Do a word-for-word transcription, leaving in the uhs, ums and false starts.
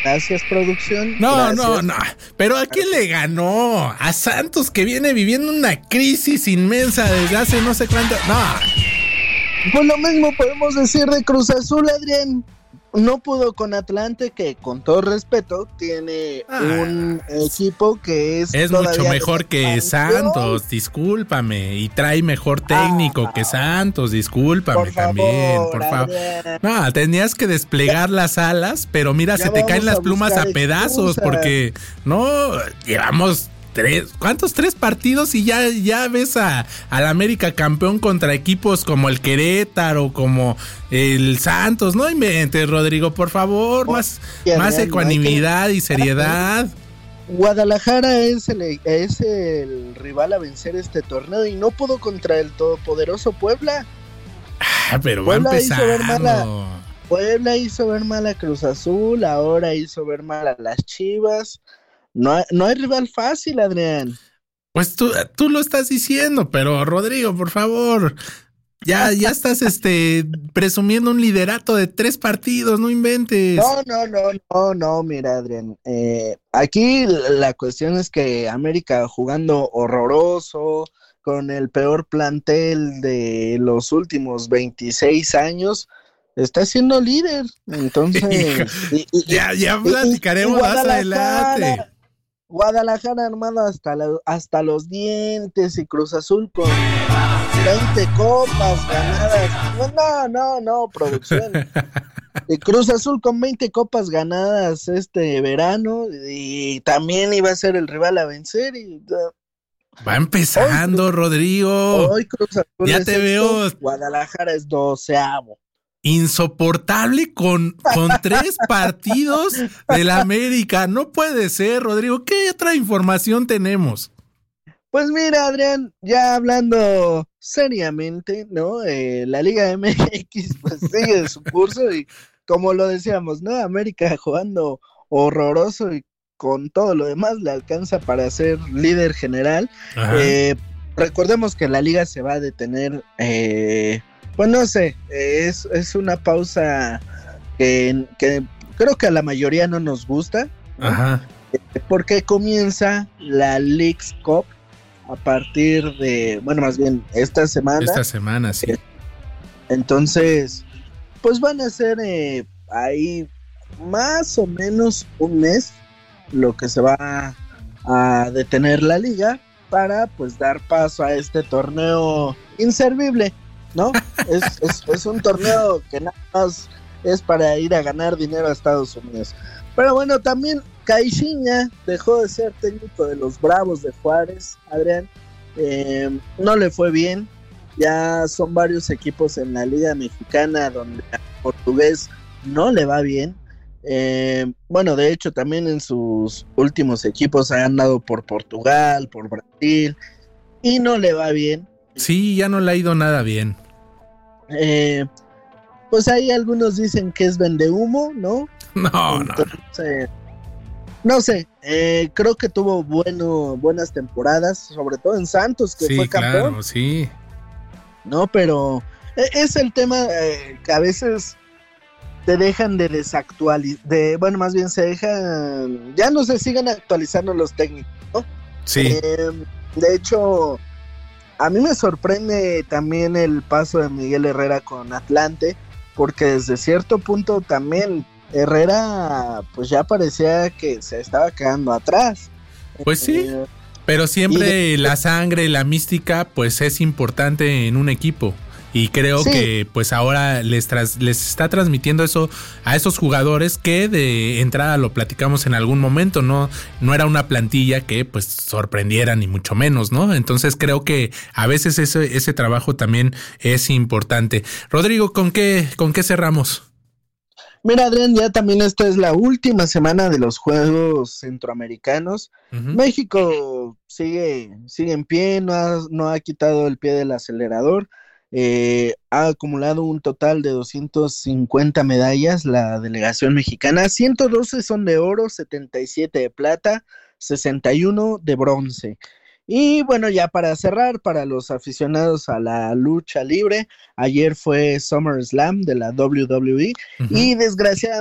Gracias, producción. No, Gracias. no, no. Pero ¿a quién le ganó? A Santos, que viene viviendo una crisis inmensa desde hace no sé cuánto. No. Pues lo mismo podemos decir de Cruz Azul, Adrián. No pudo con Atlante, que con todo respeto tiene ah, un equipo que es es mucho mejor que Santos, discúlpame, y trae mejor técnico ah, que Santos, discúlpame por también, favor, por favor. No, tenías que desplegar las alas, pero mira, ya se te caen las plumas a pedazos excusas. Porque no llevamos Tres, ¿cuántos? Tres partidos y ya, ya ves a al América campeón contra equipos como el Querétaro, como el Santos. No inventes, Rodrigo, por favor, oh, más, más ecuanimidad y seriedad. Guadalajara es el, es el rival a vencer este torneo y no pudo contra el todopoderoso Puebla. Ah, pero Puebla va empezando. Hizo ver mal a, Puebla hizo ver mal a Cruz Azul, ahora hizo ver mal a las Chivas. No hay, no hay rival fácil, Adrián. Pues tú, tú lo estás diciendo, pero Rodrigo, por favor, ya, ya estás este presumiendo un liderato de tres partidos, no inventes. No, no, no, no, no, mira, Adrián, eh, aquí la cuestión es que América jugando horroroso, con el peor plantel de los últimos veintiséis años, está siendo líder, entonces... y, y, ya, ya platicaremos y, y más adelante. Guadalajara armado hasta, la, hasta los dientes y Cruz Azul con veinte copas ganadas. No, no, no, no, producción. Y Cruz Azul con veinte copas ganadas este verano y también iba a ser el rival a vencer. Y, uh, va empezando, hoy, Rodrigo. Hoy Cruz Azul ya te veo. Guadalajara es doceavo. Insoportable con, con tres partidos del América. No puede ser, Rodrigo. ¿Qué otra información tenemos? Pues mira, Adrián, ya hablando seriamente, ¿no? Eh, la Liga M X pues sigue su curso y como lo decíamos, ¿no? América jugando horroroso y con todo lo demás le alcanza para ser líder general. Eh, recordemos que la liga se va a detener... Eh, Pues no sé, es, es una pausa que, que creo que a la mayoría no nos gusta, ¿no? Ajá. Porque comienza la Leagues Cup a partir de, bueno, más bien esta semana. Esta semana, sí. Entonces, pues van a ser eh, ahí más o menos un mes lo que se va a detener la liga para pues dar paso a este torneo inservible, ¿no? es, es, es un torneo que nada más es para ir a ganar dinero a Estados Unidos. Pero bueno, también Caixinha dejó de ser técnico de los Bravos de Juárez, Adrián. Eh, no le fue bien. Ya son varios equipos en la Liga Mexicana donde al portugués no le va bien. Eh, bueno, de hecho también en sus últimos equipos ha andado por Portugal, por Brasil y no le va bien. Sí, ya no le ha ido nada bien. Eh, pues ahí algunos dicen que es vendehumo, ¿no? No, Entonces, no. No sé, eh, creo que tuvo bueno, buenas temporadas, sobre todo en Santos, que sí, fue campeón. Claro, sí. No, pero es el tema eh, que a veces te dejan de desactualizar, de, bueno, más bien se dejan, ya no se siguen actualizando los técnicos, ¿no? Sí. Eh, de hecho... A mí me sorprende también el paso de Miguel Herrera con Atlante, porque desde cierto punto también Herrera pues ya parecía que se estaba quedando atrás. Pues sí, eh, pero siempre de, la sangre, la mística pues es importante en un equipo. Y creo sí. que pues ahora les, tras, les está transmitiendo eso a esos jugadores que de entrada lo platicamos en algún momento, no, no era una plantilla que pues sorprendiera ni mucho menos, ¿no? Entonces creo que a veces ese, ese trabajo también es importante. Rodrigo, ¿con qué, con qué cerramos? Mira, Adrián, ya también esta es la última semana de los Juegos Centroamericanos. Uh-huh. México sigue, sigue en pie, no ha, no ha quitado el pie del acelerador. Eh, ha acumulado un total de doscientas cincuenta medallas la delegación mexicana, ciento doce son de oro, setenta y siete de plata, sesenta y uno de bronce. Y bueno, ya para cerrar, para los aficionados a la lucha libre, ayer fue SummerSlam de la doble u doble u E uh-huh. y desgraciadamente